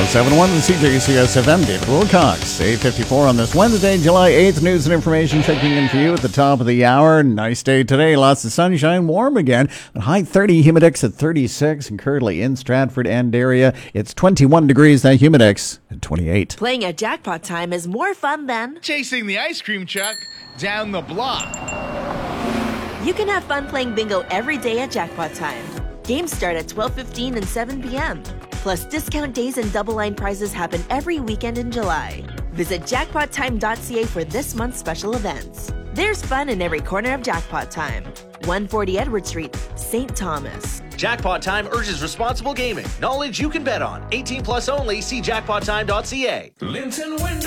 107.1 and CJCS FM. David Wilcox, 8:54 on this Wednesday, July 8th. News and information checking in for you at the top of the hour. Nice day today. Lots of sunshine, warm again. High 30, humidex at 36, and currently in Stratford and area, it's 21 degrees. That humidex at 28. Playing at Jackpot Time is more fun than chasing the ice cream truck down the block. You can have fun playing bingo every day at Jackpot Time. Games start at 12:15 and 7 p.m. Plus, discount days and double-line prizes happen every weekend in July. Visit jackpottime.ca for this month's special events. There's fun in every corner of Jackpot Time. 140 Edward Street, St. Thomas. Jackpot Time urges responsible gaming. Knowledge you can bet on. 18 plus only. See jackpottime.ca. Linton Window.